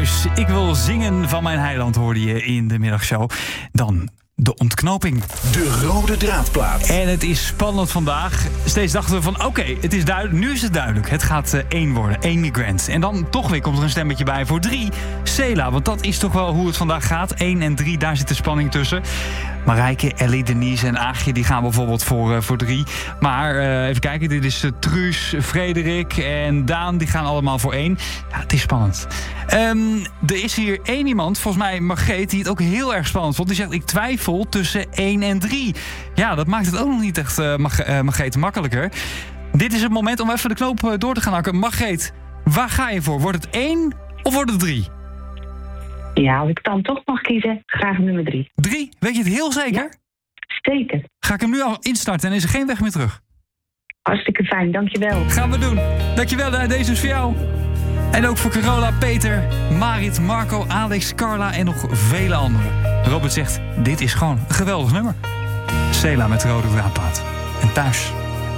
thuis. Ik wil zingen van mijn heiland, hoorde je in de middagshow. Dan de ontknoping. De rode draadplaat. En het is spannend vandaag. Steeds dachten we van oké, het is duidelijk. Nu is het duidelijk. Het gaat 1 worden. Amy Grant. En dan toch weer komt er een stemmetje bij voor 3. Sela, want dat is toch wel hoe het vandaag gaat. 1 en 3, daar zit de spanning tussen. Marijke, Ellie, Denise en Aagje, die gaan bijvoorbeeld voor 3. Maar even kijken, dit is Truus, Frederik en Daan, die gaan allemaal voor 1. Ja, het is spannend. Er is hier 1 iemand, volgens mij Margreet, die het ook heel erg spannend vond. Die zegt, ik twijfel tussen 1 en 3. Ja, dat maakt het ook nog niet echt, Margreet, makkelijker. Dit is het moment om even de knoop door te gaan hakken. Margreet, waar ga je voor? Wordt het 1 of wordt het 3? Ja, als ik dan toch mag kiezen, graag nummer 3. 3? Weet je het heel zeker? Ja, zeker. Ga ik hem nu al instarten en is er geen weg meer terug? Hartstikke fijn, dankjewel. Gaan we doen. Dankjewel, deze is voor jou. En ook voor Carola, Peter, Marit, Marco, Alex, Carla en nog vele anderen. Robert zegt, dit is gewoon een geweldig nummer. Sela met de rode draadplaat. En thuis